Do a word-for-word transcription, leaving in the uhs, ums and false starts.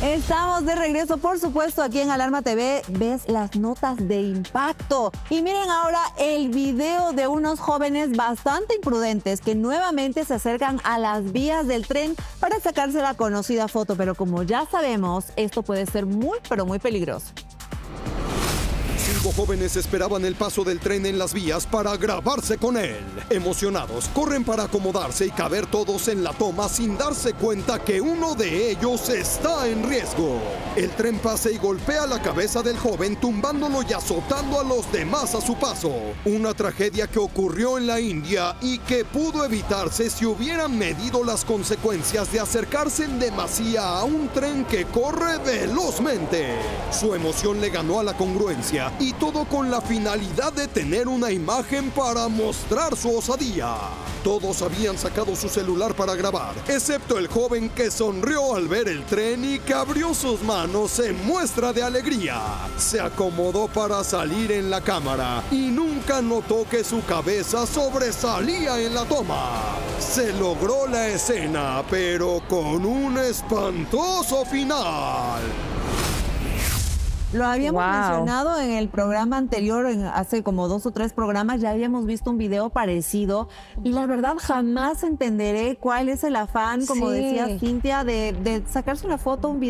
Estamos de regreso, por supuesto, aquí en Alarma T V. Ves las notas de impacto. Y miren ahora el video de unos jóvenes bastante imprudentes que nuevamente se acercan a las vías del tren para sacarse la conocida foto. Pero como ya sabemos, esto puede ser muy, pero muy peligroso. Cinco jóvenes esperaban el paso del tren en las vías para grabarse con él. Emocionados, corren para acomodarse y caber todos en la toma sin darse cuenta que uno de ellos está en riesgo. El tren pasa y golpea la cabeza del joven, tumbándolo y azotando a los demás a su paso. Una tragedia que ocurrió en la India y que pudo evitarse si hubieran medido las consecuencias de acercarse en demasía a un tren que corre velozmente. Su emoción le ganó a la congruencia, y todo con la finalidad de tener una imagen para mostrar su osadía. Todos habían sacado su celular para grabar, excepto el joven que sonrió al ver el tren y que abrió sus manos en muestra de alegría. Se acomodó para salir en la cámara y nunca notó que su cabeza sobresalía en la toma. Se logró la escena, pero con un espantoso final. Lo habíamos Wow. mencionado en el programa anterior, en hace como dos o tres programas, ya habíamos visto un video parecido y la verdad jamás entenderé cuál es el afán, como Sí. decía Cintia, de, de sacarse una foto, un video.